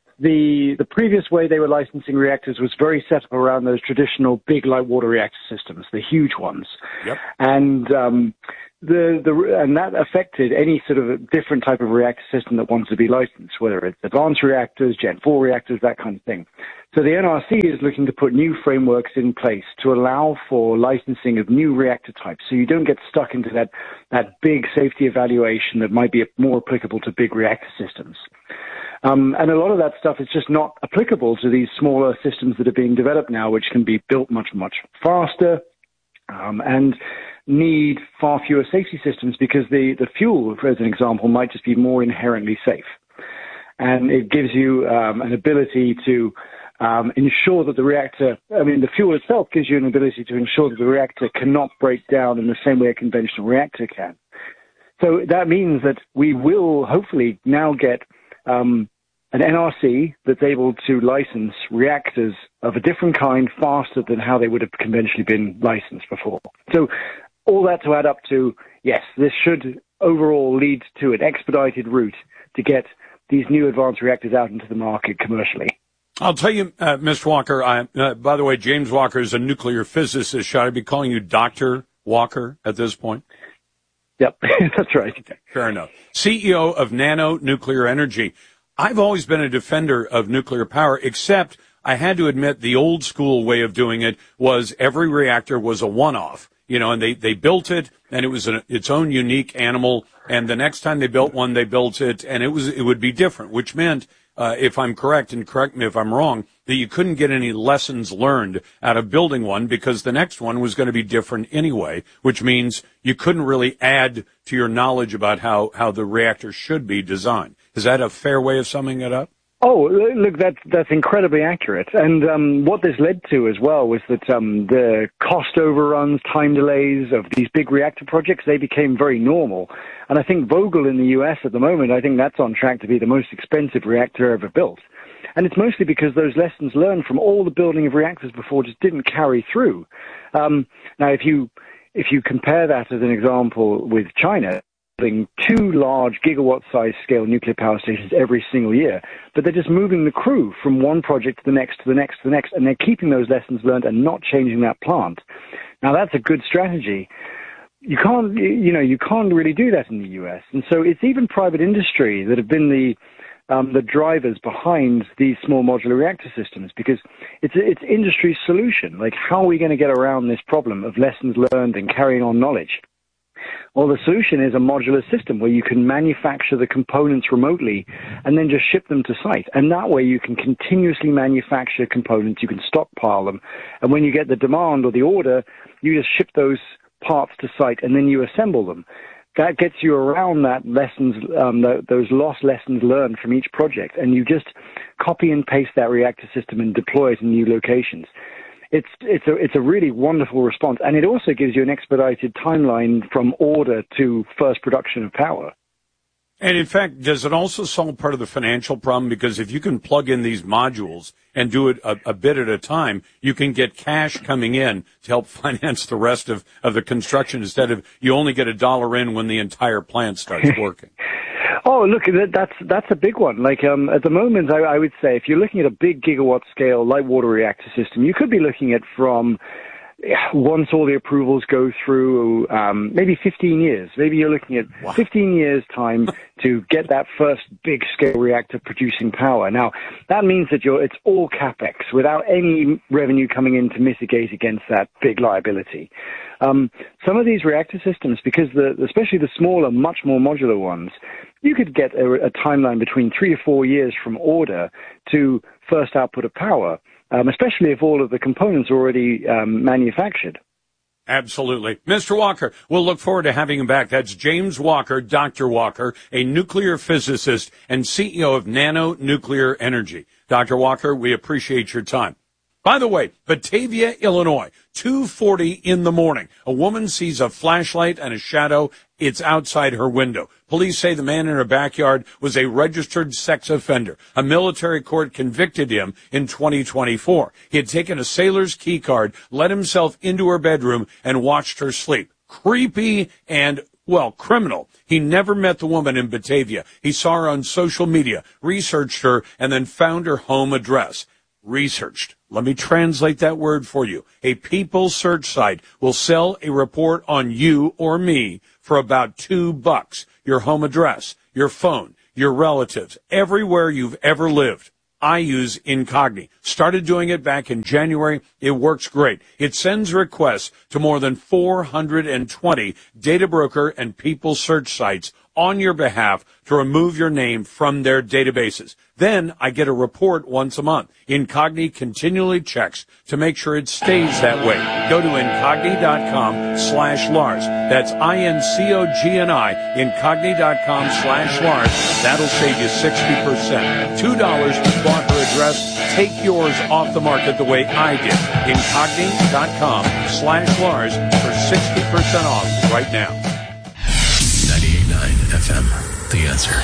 the the previous way they were licensing reactors was very set up around those traditional big light water reactor systems, the huge ones. Yep. And um, the the and that affected any sort of different type of reactor system that wants to be licensed, whether it's advanced reactors, Gen four reactors, that kind of thing. So the N R C is looking to put new frameworks in place to allow for licensing of new reactor types, so you don't get stuck into that that big safety evaluation that might be more applicable to big reactor systems. Um, and a lot of that stuff is just not applicable to these smaller systems that are being developed now, which can be built much, much faster um, and need far fewer safety systems because the, the fuel, as an example, might just be more inherently safe. And it gives you um, an ability to um, ensure that the reactor, I mean, the fuel itself gives you an ability to ensure that the reactor cannot break down in the same way a conventional reactor can. So that means that we will hopefully now get um, an N R C that's able to license reactors of a different kind faster than how they would have conventionally been licensed before. So all that to add up to, yes, this should overall lead to an expedited route to get these new advanced reactors out into the market commercially. I'll tell you, uh, Mister Walker, I, uh, by the way, James Walker is a nuclear physicist. Should I be calling you Doctor Walker at this point? Yep, that's right. Fair enough. C E O of Nano Nuclear Energy. I've always been a defender of nuclear power, except I had to admit the old school way of doing it was every reactor was a one-off, you know, and they, they built it and it was an, its own unique animal. And the next time they built one, they built it and it was, it would be different, which meant, uh, if I'm correct, and correct me if I'm wrong, that you couldn't get any lessons learned out of building one because the next one was going to be different anyway, which means you couldn't really add to your knowledge about how, how the reactor should be designed. Is that a fair way of summing it up? Oh, look, that's, that's incredibly accurate. And um, what this led to as well was that um, the cost overruns, time delays of these big reactor projects, they became very normal. And I think Vogtle in the U S at the moment, I think that's on track to be the most expensive reactor ever built. And it's mostly because those lessons learned from all the building of reactors before just didn't carry through. Um, now, if you if you compare that as an example with China, building two large gigawatt-sized scale nuclear power stations every single year, but they're just moving the crew from one project to the next, to the next, to the next, and they're keeping those lessons learned and not changing that plant. Now, that's a good strategy. You can't, you know, you can't really do that in the U S. And so it's even private industry that have been the um, the drivers behind these small modular reactor systems, because it's it's industry's solution. Like, how are we going to get around this problem of lessons learned and carrying on knowledge? Well, the solution is a modular system where you can manufacture the components remotely and then just ship them to site. And that way you can continuously manufacture components, you can stockpile them. And when you get the demand or the order, you just ship those parts to site and then you assemble them. That gets you around that lessons, um, the, those lost lessons learned from each project. And you just copy and paste that reactor system and deploy it in new locations. It's it's a it's a really wonderful response, and it also gives you an expedited timeline from order to first production of power. And in fact, does it also solve part of the financial problem? Because if you can plug in these modules and do it a, a bit at a time, you can get cash coming in to help finance the rest of, of the construction instead of you only get a dollar in when the entire plant starts working. Oh, look, that's that's a big one. Like um, at the moment, I, I would say if you're looking at a big gigawatt scale light water reactor system, you could be looking at from once all the approvals go through, um, maybe fifteen years. Maybe you're looking at wow. fifteen years time to get that first big scale reactor producing power. Now, that means that you're, it's all capex without any revenue coming in to mitigate against that big liability. Um, some of these reactor systems, because the, especially the smaller, much more modular ones, you could get a, a timeline between three to four years from order to first output of power. Um, especially if all of the components are already um, manufactured. Absolutely. Mister Walker, we'll look forward to having him back. That's James Walker, Doctor Walker, a nuclear physicist and C E O of Nano Nuclear Energy. Doctor Walker, we appreciate your time. By the way, Batavia, Illinois, two forty in the morning. A woman sees a flashlight and a shadow. It's outside her window. Police say the man in her backyard was a registered sex offender. A military court convicted him in twenty twenty-four. He had taken a sailor's key card, let himself into her bedroom, and watched her sleep. Creepy and Well, criminal. He never met the woman in Batavia. He saw her on social media, researched her, and then found her home address. Researched. Let me translate that word for you. A people search site will sell a report on you or me for about two bucks. Your home address, your phone, your relatives, everywhere you've ever lived. I use Incogni. Started doing it back in January. It works great. It sends requests to more than four hundred twenty data broker and people search sites on your behalf to remove your name from their databases. Then I get a report once a month. Incogni continually checks to make sure it stays that way. Go to Incogni.com slash Lars. That's I-N-C-O-G-N-I, Incogni.com slash Lars. That'll save you sixty percent. two dollars bought her address. Take yours off the market the way I did. Incogni.com slash Lars for sixty percent off right now. ninety-eight point nine F M, The Answer.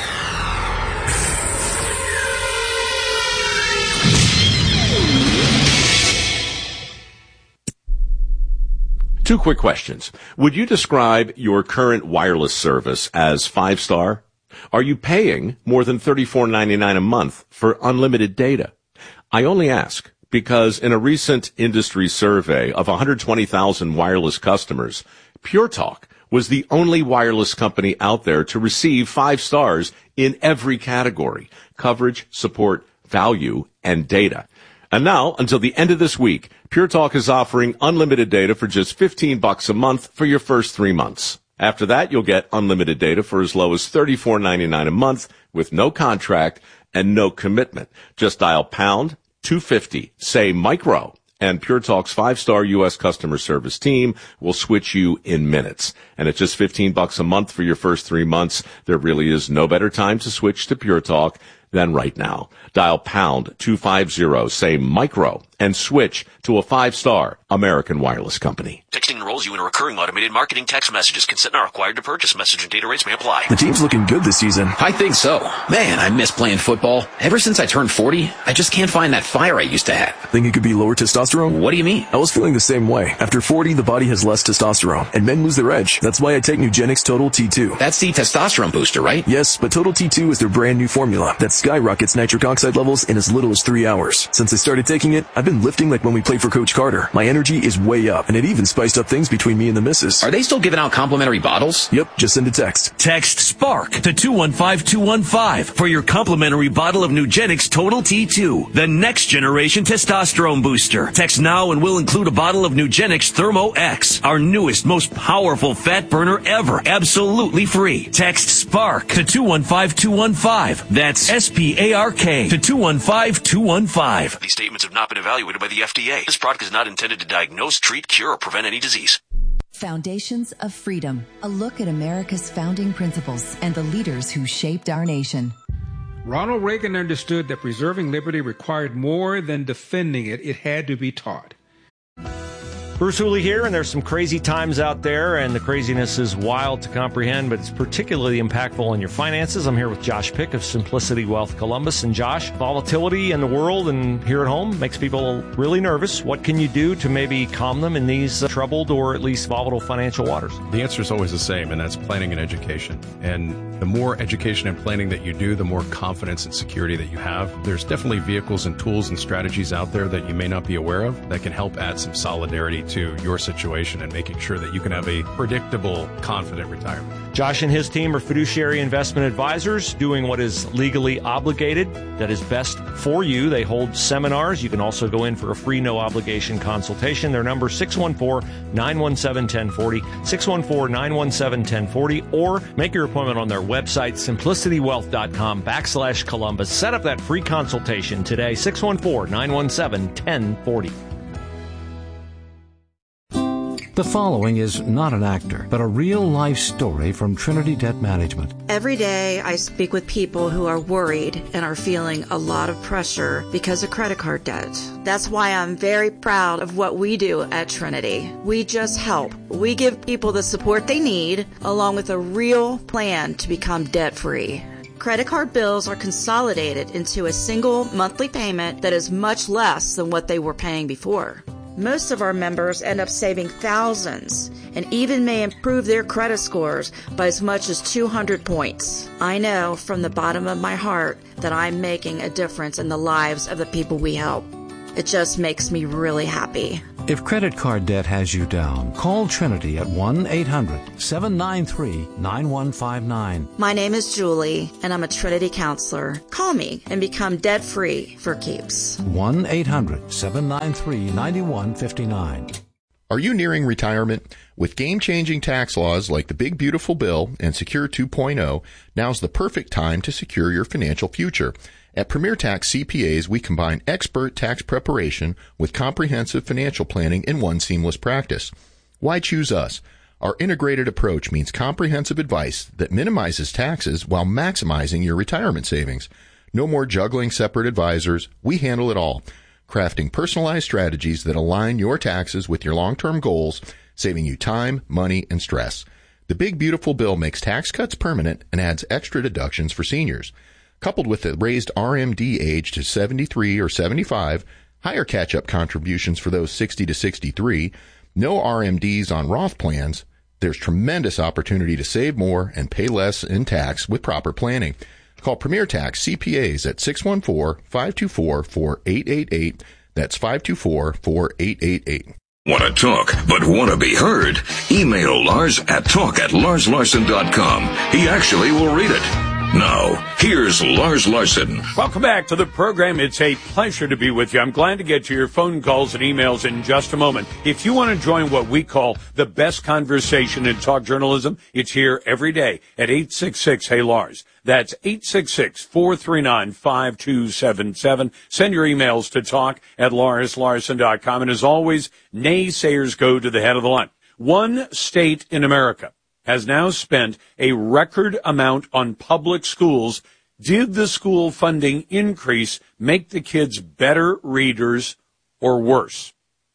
Two quick questions. Would you describe your current wireless service as five-star? Are you paying more than thirty-four ninety-nine a month for unlimited data? I only ask because in a recent industry survey of one hundred twenty thousand wireless customers, Pure Talk was the only wireless company out there to receive five stars in every category: coverage, support, value, and data. And now, until the end of this week, Pure Talk is offering unlimited data for just fifteen bucks a month for your first three months. After that, you'll get unlimited data for as low as thirty-four ninety-nine a month with no contract and no commitment. Just dial pound two fifty, say micro, and Pure Talk's five-star U S customer service team will switch you in minutes. And at just fifteen bucks a month for your first three months, there really is no better time to switch to Pure Talk than right now. Dial pound two fifty, say micro, and switch to a five-star American wireless company. Texting enrolls you in a recurring automated marketing text messages. Consent not required to purchase. Message and data rates may apply. The team's looking good this season. I think so. Man, I miss playing football. Ever since I turned forty, I just can't find that fire I used to have. Think it could be lower testosterone? What do you mean? I was feeling the same way. After forty, the body has less testosterone, and men lose their edge. That's why I take Nugenix Total T two. That's the testosterone booster, right? Yes, but Total T two is their brand new formula that skyrockets nitric oxide levels in as little as three hours. Since I started taking it, I've been lifting like when we played for Coach Carter. My energy is way up, and it even spiced up things between me and the missus. Are they still giving out complimentary bottles? Yep, just send a text. Text SPARK to two one five two one five for your complimentary bottle of Nugenix Total T two, the next generation testosterone booster. Text now and we'll include a bottle of Nugenix Thermo X, our newest, most powerful fat burner ever, absolutely free. Text SPARK to two one five two one five. That's S P A R K to two one five two one five. These statements have not been evaluated by the F D A. This product is not intended to diagnose, treat, cure, or prevent any disease. Foundations of Freedom, a look at America's founding principles and the leaders who shaped our nation. Ronald Reagan understood that preserving liberty required more than defending it. It had to be taught. Bruce Hooley here, and there's some crazy times out there, and the craziness is wild to comprehend, but it's particularly impactful on your finances. I'm here with Josh Pick of Simplicity Wealth Columbus. And Josh, volatility in the world and here at home makes people really nervous. What can you do to maybe calm them in these uh, troubled or at least volatile financial waters? The answer is always the same, and that's planning and education. And the more education and planning that you do, the more confidence and security that you have. There's definitely vehicles and tools and strategies out there that you may not be aware of that can help add some solidarity to your situation and making sure that you can have a predictable, confident retirement. Josh and his team are fiduciary investment advisors doing what is legally obligated, that is best for you. They hold seminars. You can also go in for a free, no obligation consultation. Their number six one four, nine one seven, one zero four zero, six one four, nine one seven, one zero four zero, or make your appointment on their website, simplicitywealth.com backslash Columbus. Set up that free consultation today, six one four, nine one seven, one zero four zero. The following is not an actor, but a real-life story from Trinity Debt Management. Every day I speak with people who are worried and are feeling a lot of pressure because of credit card debt. That's why I'm very proud of what we do at Trinity. We just help. We give people the support they need, along with a real plan to become debt-free. Credit card bills are consolidated into a single monthly payment that is much less than what they were paying before. Most of our members end up saving thousands and even may improve their credit scores by as much as two hundred points. I know from the bottom of my heart that I'm making a difference in the lives of the people we help. It just makes me really happy. If credit card debt has you down, call Trinity at one eight hundred seven nine three nine one five nine. My name is Julie, and I'm a Trinity counselor. Call me and become debt-free for keeps. one eight hundred seven nine three nine one five nine. Are you nearing retirement? With game-changing tax laws like the Big Beautiful Bill and Secure two point oh, now's the perfect time to secure your financial future. At Premier Tax C P As, we combine expert tax preparation with comprehensive financial planning in one seamless practice. Why choose us? Our integrated approach means comprehensive advice that minimizes taxes while maximizing your retirement savings. No more juggling separate advisors. We handle it all, crafting personalized strategies that align your taxes with your long-term goals, saving you time, money, and stress. The Big Beautiful Bill makes tax cuts permanent and adds extra deductions for seniors. Coupled with the raised R M D age to seventy-three or seventy-five, higher catch-up contributions for those sixty to sixty-three, no R M Ds on Roth plans, there's tremendous opportunity to save more and pay less in tax with proper planning. Call Premier Tax C P As at six one four, five two four, four eight eight eight. That's five two four, four eight eight eight. Want to talk, but want to be heard? Email Lars at talk at lars larson dot com. He actually will read it. Now, here's Lars Larson. Welcome back to the program. It's a pleasure to be with you. I'm glad to get to your phone calls and emails in just a moment. If you want to join what we call the best conversation in talk journalism, it's here every day at eight six six, hey Lars. That's eight six six, four three nine, five two seven seven. Send your emails to talk at lars larson dot com. And as always, naysayers go to the head of the line. One state in America has now spent a record amount on public schools. Did the school funding increase make the kids better readers or worse?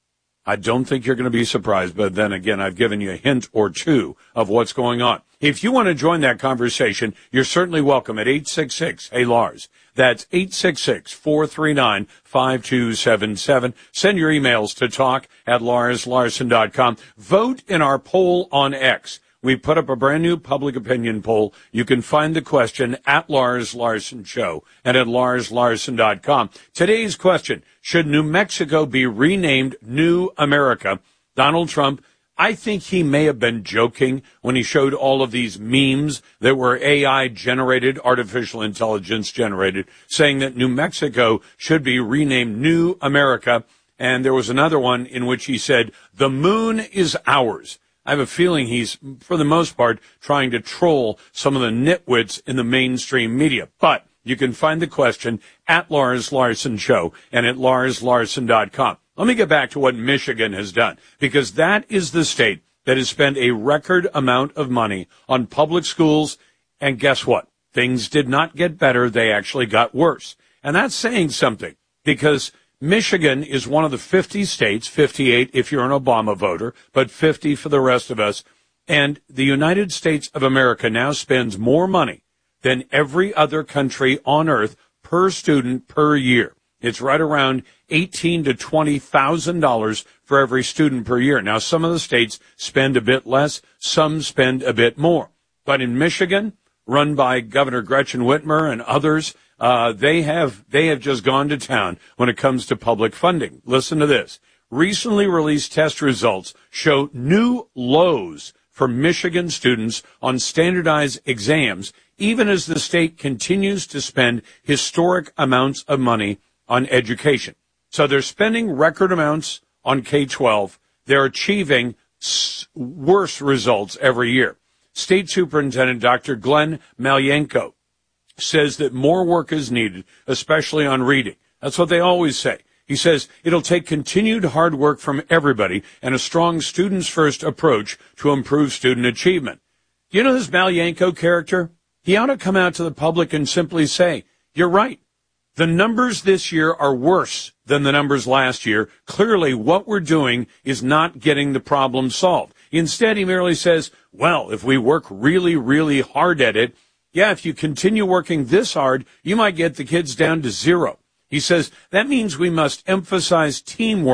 I don't think you're going to be surprised, but then again, I've given you a hint or two of what's going on. If you want to join that conversation, you're certainly welcome at eight six six, hey Lars. That's eight six six, four three nine, five two seven seven. Send your emails to talk at lars larson dot com. Vote in our poll on X. We put up a brand new public opinion poll. You can find the question at Lars Larson Show and at lars larson dot com. Today's question, should New Mexico be renamed New America? Donald Trump, I think he may have been joking when he showed all of these memes that were A I-generated, artificial intelligence generated, saying that New Mexico should be renamed New America. And there was another one in which he said, the moon is ours. I have a feeling he's, for the most part, trying to troll some of the nitwits in the mainstream media. But you can find the question at Lars Larson Show and at lars larson dot com. Let me get back to what Michigan has done, because that is the state that has spent a record amount of money on public schools. And guess what? Things did not get better. They actually got worse. And that's saying something, because Michigan is one of the fifty states, fifty-eight if you're an Obama voter, but fifty for the rest of us. And the United States of America now spends more money than every other country on earth per student per year. It's right around eighteen to twenty thousand dollars for every student per year. Now, some of the states spend a bit less, some spend a bit more. But in Michigan, run by Governor Gretchen Whitmer and others, Uh, they have, they have just gone to town when it comes to public funding. Listen to this. Recently released test results show new lows for Michigan students on standardized exams, even as the state continues to spend historic amounts of money on education. So they're spending record amounts on K twelve. They're achieving s- worse results every year. State Superintendent Doctor Glenn Malyenko says that more work is needed, especially on reading. That's what they always say. He says it'll take continued hard work from everybody and a strong students-first approach to improve student achievement. You know this Malyenko character? He ought to come out to the public and simply say, you're right. The numbers this year are worse than the numbers last year. Clearly, what we're doing is not getting the problem solved. Instead, he merely says, well, if we work really, really hard at it, yeah, if you continue working this hard, you might get the kids down to zero. He says that means we must emphasize teamwork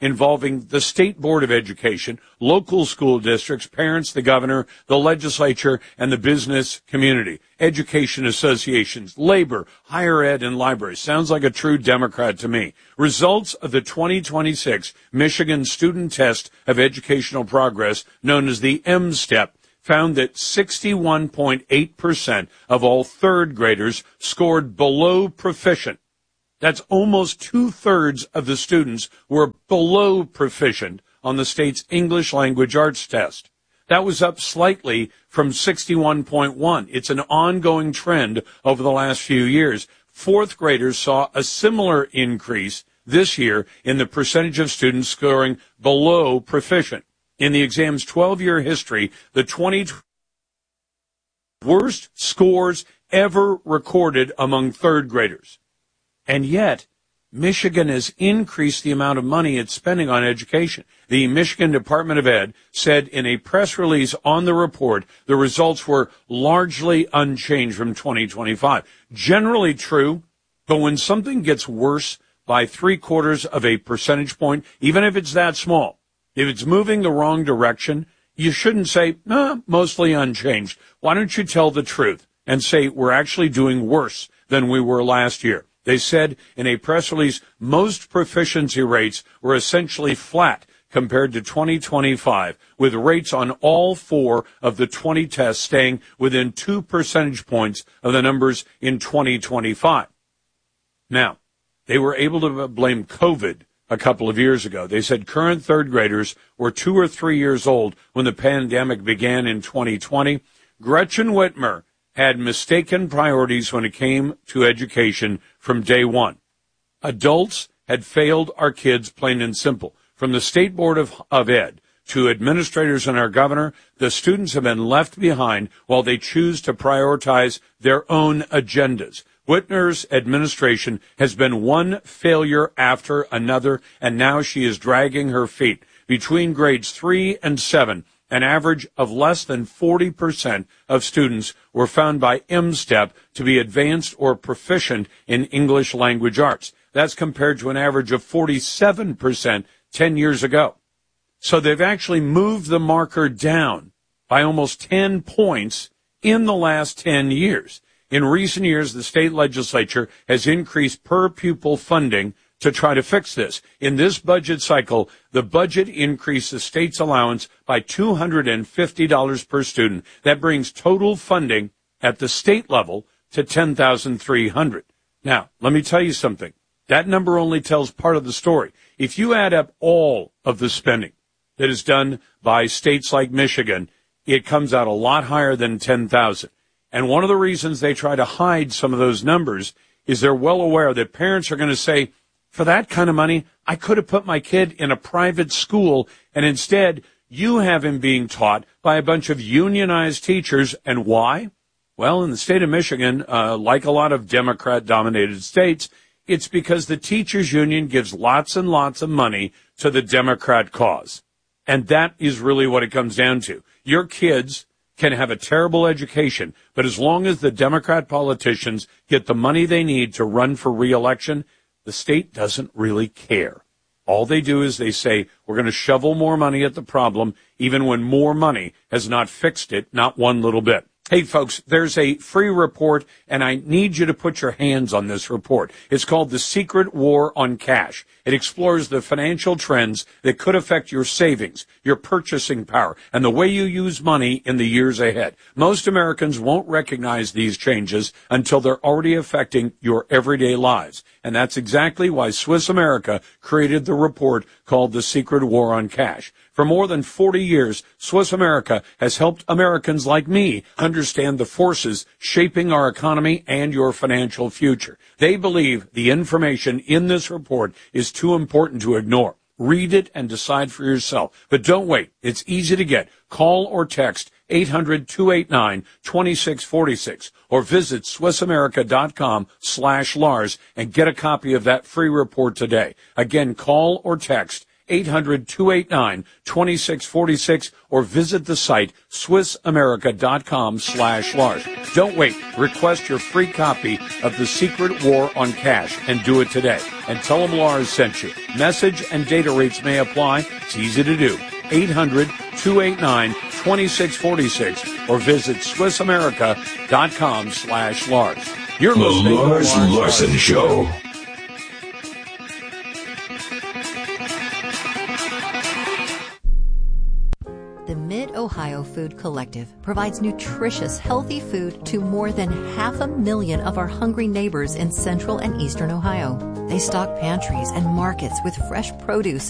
involving the State Board of Education, local school districts, parents, the governor, the legislature, and the business community, education associations, labor, higher ed, and libraries. Sounds like a true Democrat to me. Results of the twenty twenty-six Michigan Student Test of Educational Progress, known as the M STEP, found that sixty-one point eight percent of all third graders scored below proficient. That's almost two-thirds of the students were below proficient on the state's English language arts test. That was up slightly from sixty-one point one. It's an ongoing trend over the last few years. Fourth graders saw a similar increase this year in the percentage of students scoring below proficient. In the exam's twelve-year history, the twenty worst scores ever recorded among third graders. And yet, Michigan has increased the amount of money it's spending on education. The Michigan Department of Ed said in a press release on the report the results were largely unchanged from twenty twenty-five. Generally true, but when something gets worse by three quarters of a percentage point, even if it's that small, if it's moving the wrong direction, you shouldn't say, nah, mostly unchanged. Why don't you tell the truth and say we're actually doing worse than we were last year? They said in a press release most proficiency rates were essentially flat compared to twenty twenty-five, with rates on all four of the twenty tests staying within two percentage points of the numbers in twenty twenty-five. Now, they were able to blame COVID a couple of years ago. They said current third graders were two or three years old when the pandemic began in twenty twenty. Gretchen Whitmer had mistaken priorities when it came to education from day one. Adults had failed our kids, plain and simple. From the State Board of, of Ed to administrators and our governor, the students have been left behind while they choose to prioritize their own agendas. Whitmer's administration has been one failure after another, and now she is dragging her feet. Between grades three and seven, an average of less than forty percent of students were found by M STEP to be advanced or proficient in English language arts. That's compared to an average of forty-seven percent ten years ago. So they've actually moved the marker down by almost ten points in the last ten years. In recent years, the state legislature has increased per pupil funding to try to fix this. In this budget cycle, the budget increased the state's allowance by two hundred fifty dollars per student. That brings total funding at the state level to ten thousand three hundred dollars. Now, let me tell you something. That number only tells part of the story. If you add up all of the spending that is done by states like Michigan, it comes out a lot higher than ten thousand dollars. And one of the reasons they try to hide some of those numbers is they're well aware that parents are going to say, for that kind of money, I could have put my kid in a private school, and instead you have him being taught by a bunch of unionized teachers. And why? Well, in the state of Michigan, uh, like a lot of Democrat-dominated states, it's because the teachers union gives lots and lots of money to the Democrat cause. And that is really what it comes down to. Your kids can have a terrible education, but as long as the Democrat politicians get the money they need to run for re-election, the state doesn't really care. All they do is they say, we're going to shovel more money at the problem, even when more money has not fixed it, not one little bit. Hey, folks, there's a free report, and I need you to put your hands on this report. It's called The Secret War on Cash. It explores the financial trends that could affect your savings, your purchasing power, and the way you use money in the years ahead. Most Americans won't recognize these changes until they're already affecting your everyday lives. And that's exactly why Swiss America created the report called The Secret War on Cash. For more than forty years, Swiss America has helped Americans like me understand the forces shaping our economy and your financial future. They believe the information in this report is too important to ignore. Read it and decide for yourself. But don't wait. It's easy to get. Call or text eight hundred, two eight nine, two six four six or visit SwissAmerica.com slash Lars and get a copy of that free report today. Again, call or text eight hundred, two eight nine, two six four six, or visit the site swissamerica.com slash Lars. Don't wait. Request your free copy of The Secret War on Cash and do it today. And tell them Lars sent you. Message and data rates may apply. It's easy to do. eight hundred, two eight nine, two six four six or visit swissamerica.com slash Lars. You're The listening Lars to Lars Larson Show. The Mid-Ohio Food Collective provides nutritious, healthy food to more than half a million of our hungry neighbors in central and eastern Ohio. They stock pantries and markets with fresh produce,